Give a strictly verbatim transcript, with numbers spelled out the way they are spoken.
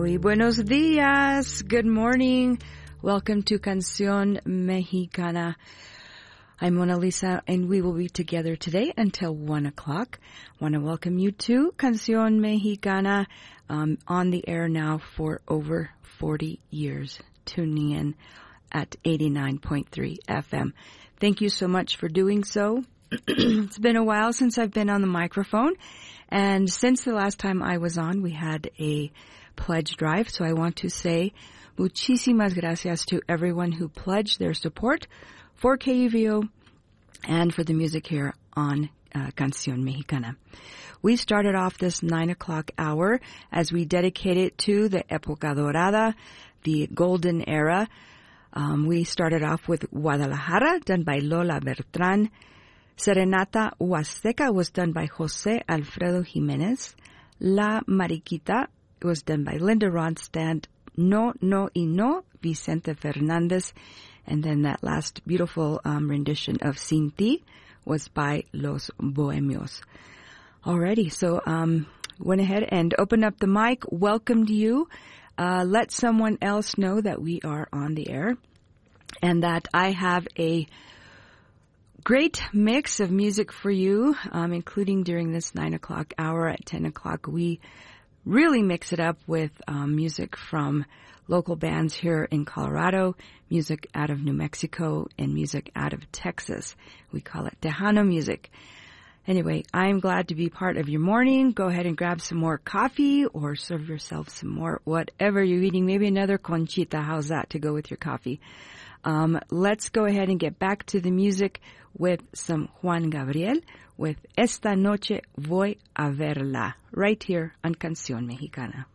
Muy buenos días. Good morning. Welcome to Canción Mexicana. I'm Mona Lisa, and we will be together today until one o'clock. Want to welcome you to Canción Mexicana, um, on the air now for over forty years, tuning in at eighty-nine point three F M. Thank you so much for doing so. It's been a while since I've been on the microphone, and since the last time I was on, we had a pledge drive, so I want to say muchísimas gracias to everyone who pledged their support for K U V O and for the music here on uh, Canción Mexicana. We started off this nine o'clock hour as we dedicate it to the Época Dorada, the golden era. Um, we started off with Guadalajara, done by Lola Bertrán. Serenata Huasteca was done by José Alfredo Jiménez. La Mariquita was done by Linda Ronstadt. No, No y No, Vicente Fernández. And then that last beautiful um, rendition of Sin Ti was by Los Bohemios. Alrighty, so um, went ahead and opened up the mic, welcomed you. Uh, let someone else know that we are on the air and that I have a great mix of music for you, um, including during this nine o'clock hour. At ten o'clock, we really mix it up with um, music from local bands here in Colorado, music out of New Mexico, and music out of Texas. We call it Tejano music. Anyway, I'm glad to be part of your morning. Go ahead and grab some more coffee or serve yourself some more, whatever you're eating. Maybe another conchita. How's that to go with your coffee? Um, let's go ahead and get back to the music with some Juan Gabriel with Esta Noche Voy a Verla, right here on Canción Mexicana.